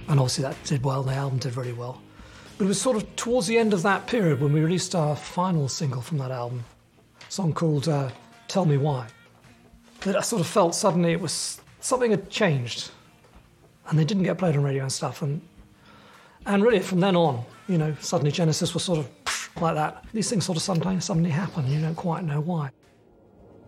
And obviously that did well, the album did really well. But it was sort of towards the end of that period when we released our final single from that album, a song called Tell Me Why, that I sort of felt suddenly it was something had changed. And they didn't get played on radio and stuff. And really from then on, you know, suddenly Genesis was sort of like that. These things sort of suddenly happen, you don't quite know why.